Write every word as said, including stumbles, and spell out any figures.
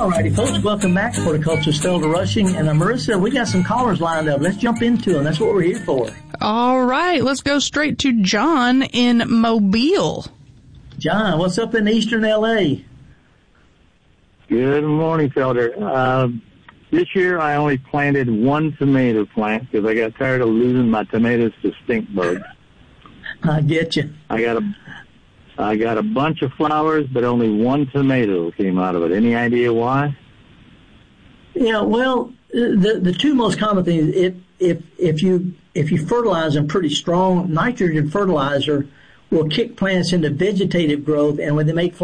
All righty, folks, welcome back to Horticulture Felder Rushing. And uh, Marissa, we got some callers lined up. Let's jump into them. That's what we're here for. All right, let's go straight to John in Mobile. John, what's up in eastern L A? Good morning, Felder. Uh, this year I only planted one tomato plant because I got tired of losing my tomatoes to stink bugs. I get you. I got a I got a bunch of flowers, but only one tomato came out of it. Any idea why? Yeah, well, the the two most common things, if if if you if you fertilize them pretty strong, nitrogen fertilizer will kick plants into vegetative growth, and when they make